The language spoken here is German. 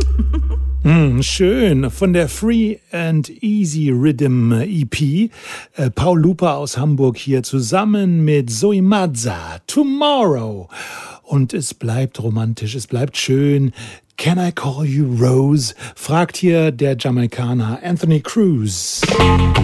Schön. Von der Free and Easy Rhythm EP. Paul Luper aus Hamburg hier zusammen mit Zoe Mazza. Tomorrow. Und es bleibt romantisch, es bleibt schön. Can I call you Rose? Fragt hier der Jamaikaner Anthony Cruz.